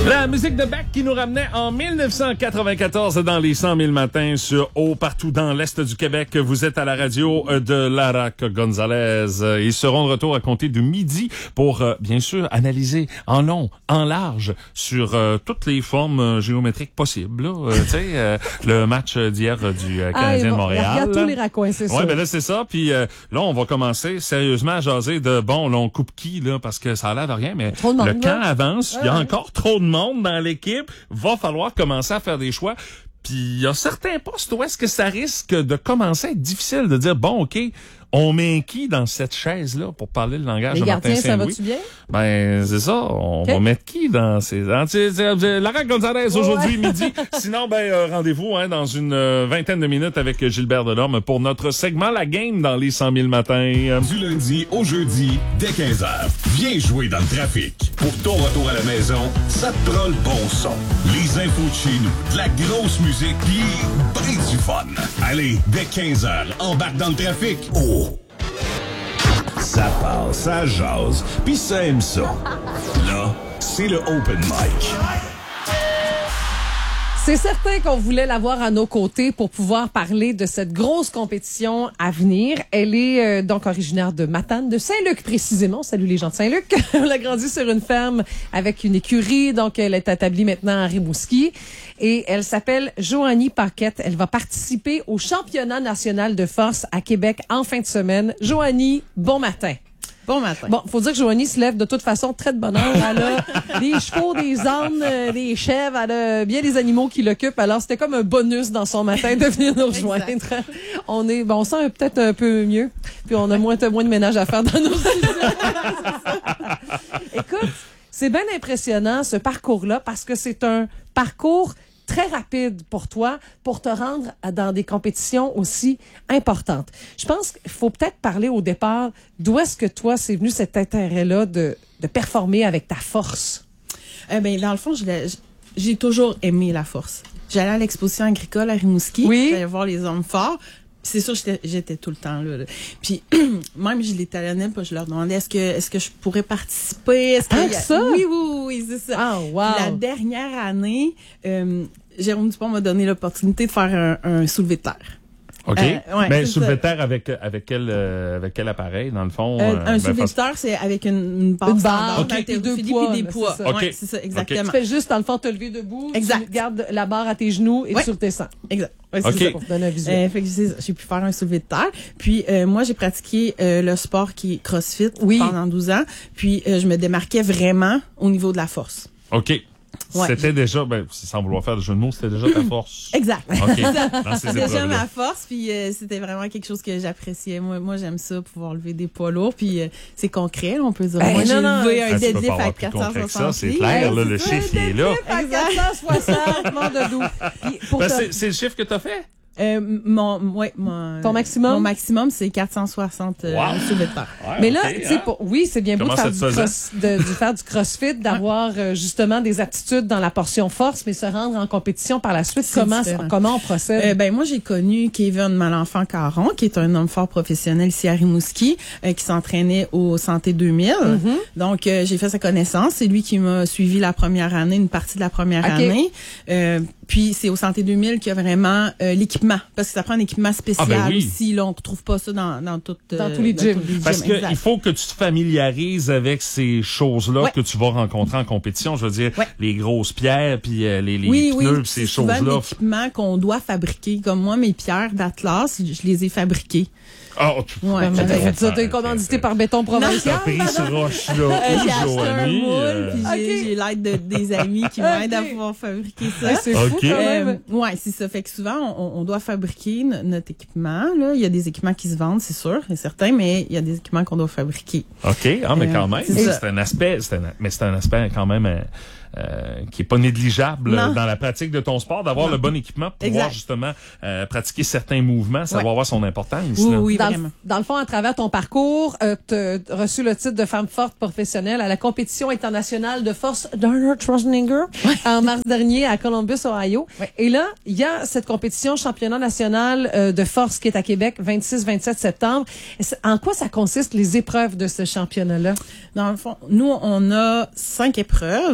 La musique de Beck qui nous ramenait en 1994 dans les 100 000 matins sur partout dans l'Est du Québec. Vous êtes à la radio de Lara Gonzalez. Ils seront de retour à compter de midi pour, bien sûr, analyser en long, en large sur toutes les formes géométriques possibles. Le match d'hier du Canadien de Montréal. Regarde tous les raccoins, c'est ça. Oui, ben là, c'est ça. Puis là, on va commencer sérieusement à jaser de, bon, là, on coupe qui, là, parce que ça a l'air de rien, mais le camp avance. Il y a encore trop de monde dans l'équipe, va falloir commencer à faire des choix. Puis il y a certains postes où est-ce que ça risque de commencer à être difficile de dire, bon, OK, on met qui dans cette chaise-là pour parler le langage de Martin Saint-Louis? Ça va-tu bien? Ben, c'est ça. On va mettre qui dans ces... Lara Gonzalez aujourd'hui, midi. Sinon, rendez-vous dans une vingtaine de minutes avec Gilbert Delorme pour notre segment La Game dans les 100 000 matins. Du lundi au jeudi, dès 15h. Viens jouer dans le trafic. Pour ton retour à la maison, ça te prend le bon son. Les infos de chez nous, de la grosse musique, pis ben du fun. Allez, dès 15h, embarque dans le trafic. Ça passe, ça jase, pis ça aime ça. Là, c'est le Open Mic. C'est certain qu'on voulait l'avoir à nos côtés pour pouvoir parler de cette grosse compétition à venir. Elle est donc originaire de Matane, de Saint-Luc précisément. Salut les gens de Saint-Luc. Elle a grandi sur une ferme avec une écurie, donc elle est établie maintenant à Rimouski. Et elle s'appelle Joanie Paquette. Elle va participer au championnat national de force à Québec en fin de semaine. Joanie, bon matin. Bon matin. Bon, faut dire que Joanie se lève de toute façon très de bonne heure. Elle a des chevaux, des ânes, des chèvres, elle a bien des animaux qui l'occupent. Alors, c'était comme un bonus dans son matin de venir nous rejoindre. On sent peut-être un peu mieux. Puis on a moins de ménage à faire dans nos Écoute, c'est bien impressionnant ce parcours-là parce que c'est un parcours très rapide pour toi, pour te rendre dans des compétitions aussi importantes. Je pense qu'il faut peut-être parler au départ d'où est-ce que toi, c'est venu cet intérêt-là de performer avec ta force? Dans le fond, j'ai toujours aimé la force. J'allais à l'exposition agricole à Rimouski. Oui. J'allais voir les hommes forts. C'est sûr, j'étais tout le temps là. Puis même je les talonnais, puis je leur demandais est-ce que je pourrais participer. Ça? Oui, c'est ça. Ah, wow. Puis la dernière année, Jérôme Dupont m'a donné l'opportunité de faire un soulevé de terre. OK. Ouais, mais soulevé de terre avec quel appareil, dans le fond? Un soulevé de terre, c'est avec une barre barre, standard, puis deux poids, des poids. C'est ça. Ouais, c'est ça, exactement. Tu fais juste, dans le fond, te lever debout, Exact. tu gardes la barre à tes genoux et tu redescends. Exact. Ouais, c'est OK. ça. Pour te donner un visuel. Fait que j'ai pu faire un soulevé de terre. Puis moi, j'ai pratiqué le sport qui est CrossFit pendant 12 ans. Puis je me démarquais vraiment au niveau de la force. OK. Ouais. C'était déjà, sans vouloir faire de jeu de mots, c'était déjà ta force. Exact. OK. Dans ces C'était déjà épreuves-là. ma force, puis c'était vraiment quelque chose que j'appréciais. Moi, j'aime ça, pouvoir lever des poids lourds, puis c'est concret, là, on peut dire. Moi, j'ai levé un Tu peux deadlift pas avoir à plus concret que ça, 460 c'est livres. clair, là, le chiffre, il est là. À 460, mort de dos. Puis, pour C'est le chiffre que t'as fait? Ton maximum? Mon maximum, c'est 460 soulevés de terre. Ouais, mais là, OK, tu sais, oui, c'est bien beau de Comment faire ça te de faire du CrossFit, d'avoir justement des aptitudes dans la portion force, mais se rendre en compétition par la suite, C'est différent. comment on procède? Moi, j'ai connu Kevin Malenfant-Caron, qui est un homme fort professionnel ici à Rimouski, qui s'entraînait au Santé 2000. Donc, j'ai fait sa connaissance. C'est lui qui m'a suivi la première année, une partie de la première année. Puis, c'est au Santé 2000 qu'il y a vraiment l'équipement. Parce que ça prend un équipement spécial aussi. Là, on ne trouve pas ça dans tous les gyms. Parce qu'il faut que tu te familiarises avec ces choses-là que tu vas rencontrer en compétition. Je veux dire, les grosses pierres, puis les pneus, puis ces choses-là. C'est souvent l'équipement qu'on doit fabriquer. Comme moi, mes pierres d'Atlas, je les ai fabriquées. T'es commandité par Béton Provincial? Ça a pris ce roche-là. J'ai acheté un moule, puis OK. j'ai l'aide des amis qui m'aident à pouvoir fabriquer ça. C'est fou quand même. C'est ça. Fait que souvent, on doit fabriquer notre équipement. Là. Il y a des équipements qui se vendent, c'est sûr, c'est certain, mais il y a des équipements qu'on doit fabriquer. OK, mais quand même, c'est un aspect, c'est un aspect quand même qui est pas négligeable dans la pratique de ton sport, d'avoir le bon équipement pour pouvoir justement pratiquer certains mouvements, ça va avoir son importance. Oui, vraiment. Dans le fond, à travers ton parcours, tu as reçu le titre de femme forte professionnelle à la compétition internationale de force d'Arnold Schwarzenegger en mars dernier à Columbus, Ohio. Et là, il y a cette compétition championnat national de force qui est à Québec, 26-27 septembre. En quoi ça consiste, les épreuves de ce championnat-là? Dans le fond, nous, on a 5 épreuves sur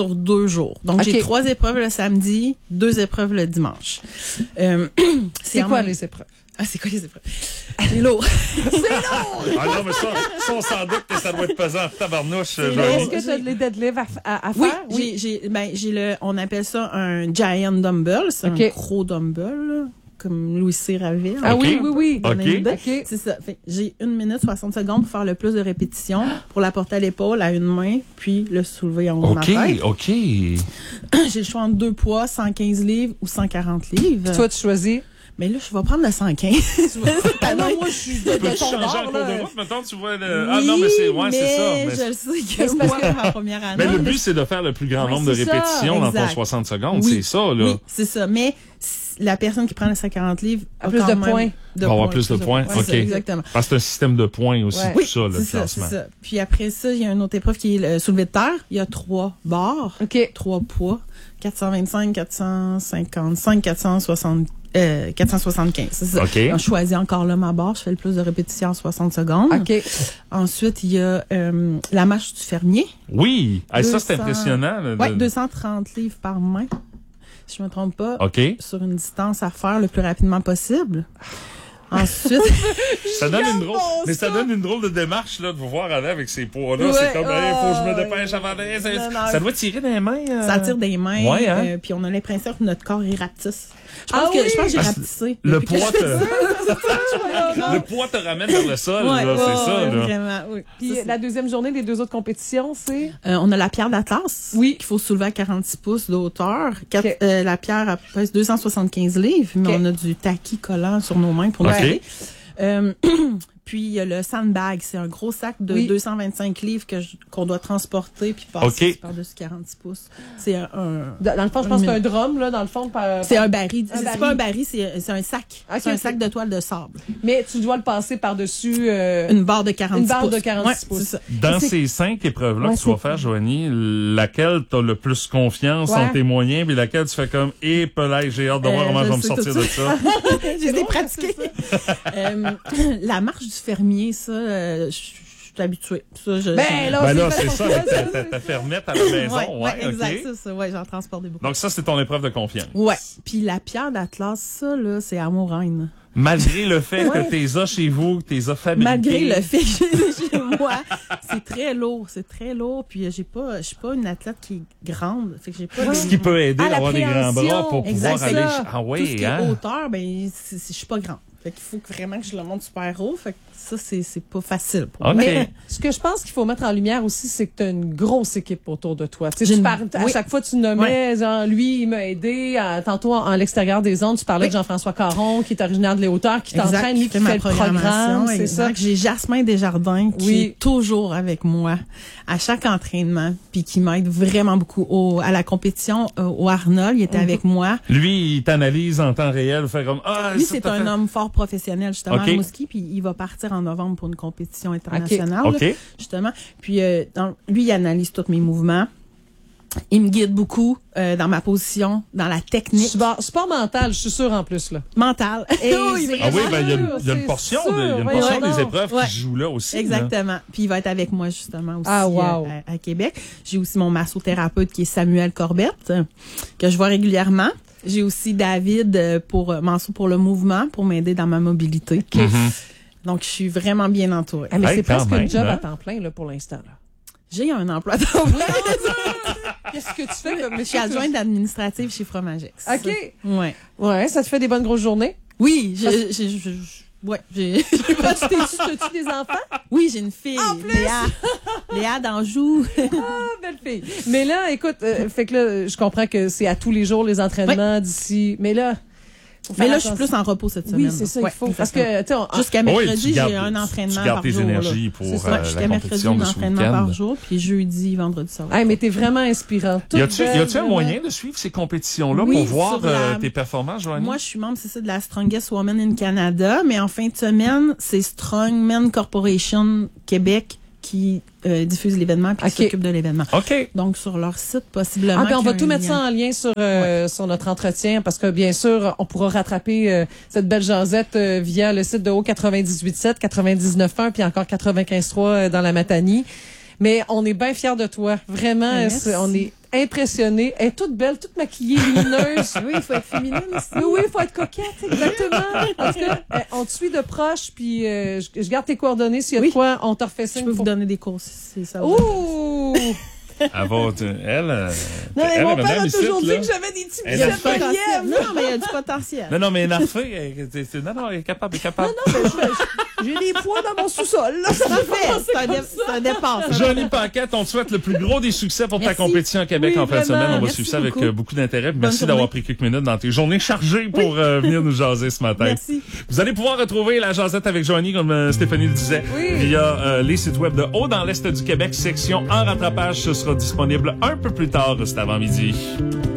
sur 2 jours. Donc, j'ai 3 épreuves le samedi, 2 épreuves le dimanche. C'est quoi les épreuves? Ah, c'est quoi les épreuves? C'est lourd. C'est lourd! Ah non, mais ça, on s'en doute que ça doit être pesant. Tabarnouche, Est-ce que tu as les deadlifts à faire? Oui, j'ai on appelle ça un giant dumbbell. C'est un gros dumbbell, là, comme Louis C. Ravel. Ah oui. OK. C'est ça. Fait, j'ai 1 minute 60 secondes pour faire le plus de répétitions, pour la porter à l'épaule à une main, puis le soulever en haut de ma tête. OK. J'ai le choix entre 2 poids, 115 livres ou 140 livres. Toi, tu choisis? Mais là, je vais prendre le 115. Ah non, moi, je suis de Peux-tu ton changer en bord, cours de là. route, mettons, tu vois le... Oui, ah non, mais c'est ça. Mais... je le sais que moi, ma première année. Mais le but, c'est de faire le plus grand nombre de c'est ça, répétitions dans ton exact. 60 secondes. Oui, C'est ça, là. Oui, c'est ça. Mais la personne qui prend le 140 livres a plus de points. Va avoir plus de points. Ouais, OK. ça, exactement. Parce que c'est un système de points aussi, Ouais. tout ça, le c'est classement. ça. Puis après ça, il y a une autre épreuve qui est le soulevé de terre. Il y a 3 barres, 3 poids, 425, 455, 475. C'est ça. OK. Je choisis encore là ma barre. Je fais le plus de répétitions en 60 secondes. OK. Ensuite, il y a la marche du fermier. Oui. Ah, ça, c'est 200 impressionnant. là, Oui, 230 livres par main. Si je me trompe pas. OK. Sur une distance à faire le plus rapidement possible. Ensuite, Ça donne une drôle, mais ça donne une drôle de démarche, là, de vous voir aller avec ces poids-là. Ouais, c'est comme, il faut que je me ouais. dépêche avant d'aller. Non, Ça doit tirer dans les mains. ça tire des mains. Ouais, hein? Puis on a l'impression que notre corps est rapetisse. Je Ah pense que oui? j'ai Parce- rapetissé. Le depuis que poids je fais te, ça. le poids te ramène vers le sol, Ouais, là, c'est ouais, ça, ouais, là. vraiment, oui. Puis Ça, la deuxième journée, les 2 autres compétitions, c'est? on a la pierre d'Atlas. Oui. Qu'il faut soulever à 46 pouces de hauteur. OK. La pierre pèse 275 livres, mais OK. on a du taquis collant sur nos mains pour nous OK. aider. Puis il y a le sandbag, c'est un gros sac de 225 livres qu'on doit transporter puis passer par-dessus 46 pouces. C'est Dans le fond, je pense que c'est un drum, là, dans le fond. c'est un baril. Un C'est baril. pas un baril, c'est un sac. Ok, c'est un ok. sac de toile de sable. Mais tu dois le passer par-dessus. Une barre de 46 Une barre pouces. de 46 pouces. C'est ça. Dans C'est- ces 5 épreuves-là Ouais, que tu vas c'est- faire, Joanie, laquelle t'as le plus confiance en tes moyens, puis laquelle tu fais comme, pelay, j'ai hâte de voir comment je vais me sais sortir tout de ça. J'ai des pratiqué. La marche du fermier, ça, je suis habituée. Ça, Ben là, Ben là, c'est c'est ça, avec ta fermette à la maison. Ouais, exact, OK. c'est ça. Ouais, j'en transporte beaucoup. Donc ça, c'est ton épreuve de confiance. Ouais. Puis la pierre d'Atlas, ça, là, c'est Amouraine. Malgré le fait que t'es as chez vous, que t'es as fabriqué. Malgré le fait que j'ai chez moi, c'est très lourd, Puis je suis pas une athlète qui est grande, fait que j'ai pas. Ce qui peut aider à la avoir des grands bras préhension. pour Exact, pouvoir c'est aller. ça. Ah Tout ce oui, qui est hein? hauteur, ben je suis pas grande. Fait qu'il faut vraiment que je le monte super haut. Fait que ça, c'est pas facile pour OK. moi. Mais ce que je pense qu'il faut mettre en lumière aussi, c'est que tu as une grosse équipe autour de toi. Tu sais, J'ai tu une- parles, à oui. chaque fois, tu nommais, genre, lui, il m'a aidé. Tantôt, en l'extérieur des ondes, tu parlais de Jean-François Caron, qui est originaire de Les Hauteurs, qui t'entraîne, lui, qui fait le programme. C'est ça. J'ai Jasmin Desjardins qui est toujours avec moi à chaque entraînement, puis qui m'aide vraiment beaucoup à la compétition au Arnold. Il était avec moi. Lui, il t'analyse en temps réel, fait comme Lui, ça, c'est t'as un fait- homme fort professionnel, justement, OK. à Rimouski, puis il va partir en novembre pour une compétition internationale, OK. là, justement. Puis lui, il analyse tous mes mouvements. Il me guide beaucoup dans ma position, dans la technique Sport mental, je suis sûre, en plus, là. mentale. Et Oui, c'est- Ah oui, ben il y a une C'est portion, sûr, il y a une ouais, portion ouais, des non. épreuves Ouais. qui se jouent là aussi. là. Exactement. Puis il va être avec moi justement aussi Ah, wow. à Québec. J'ai aussi mon massothérapeute qui est Samuel Corbette que je vois régulièrement. J'ai aussi David pour Mansour pour le mouvement pour m'aider dans ma mobilité. Donc je suis vraiment bien entourée. Ah, mais Hey, c'est quand presque même, une job hein? à temps plein, là, pour l'instant, là. J'ai un emploi à temps plein. Qu'est-ce que tu fais comme Je suis adjointe administrative chez Fromagex. OK. Ouais. Ouais, ça te fait des bonnes grosses journées. Oui, j'ai T'as-tu des enfants? oui, j'ai une fille, En plus! Léa d'Anjou. Ah, belle fille. Mais là, écoute, fait que là, je comprends que c'est à tous les jours les entraînements d'ici. Mais là, faut faire Mais là, je suis attention. plus en repos cette semaine. Oui, c'est ça, Ouais, il faut. Parce exactement. que, tu sais, Jusqu'à Oui, mercredi, tu gardes- j'ai un entraînement tu gardes par tes jour. énergies là. pour C'est ça. la Jusqu'à mercredi, compétition un de ce entraînement week-end. par jour, puis jeudi, vendredi, ça va. Hey, mais t'es vraiment inspirante. Y Toute a-tu belle, un vraiment. moyen de suivre ces compétitions-là Oui, pour voir sur la- tes performances, Joanie? Moi, je suis membre, c'est ça, de la Strongest Woman in Canada, mais en fin de semaine, c'est Strongman Corporation Québec qui diffuse l'événement puis qui OK. s'occupe de l'événement. OK. Donc, sur leur site, possiblement. Ah, ben, on qu'il y va a tout un mettre lien. ça en lien sur notre entretien parce que, bien sûr, on pourra rattraper cette belle jasette via le site de Haut 98.7, 99.1 puis encore 95.3 dans la Matanie. Mais on est bien fiers de toi. Vraiment, Merci. on est impressionnée. Elle est toute belle, toute maquillée, lumineuse. Oui, il faut être féminine aussi. Oui, il faut être coquette, exactement. En tout cas, on te suit de proche, puis je garde tes coordonnées. S'il y a de quoi, on te refait ça. Je peux vous donner des cours si ça va. Ouh! Elle, Non, mais mon père a toujours dit que j'avais des petits Elle a biceps fait- reliefs. Non, mais il y a du potentiel. Non, mais Narfé, elle est capable. J'ai des poids dans mon sous-sol. Là. Ça fait, c'est un départ. Johnny Paquette, on te souhaite le plus gros des succès pour ta Merci. compétition à Québec Oui, en fin de vraiment. semaine. On va Merci suivre ça avec beaucoup. beaucoup d'intérêt. Bonne Merci d'avoir journée. pris quelques minutes dans tes journées chargées pour venir nous jaser ce matin. Merci. Vous allez pouvoir retrouver la jasette avec Joanie, comme Stéphanie le disait, Oui. via les sites web de Haut dans l'Est du Québec, section en rattrapage. Ce sera disponible un peu plus tard, cet avant-midi.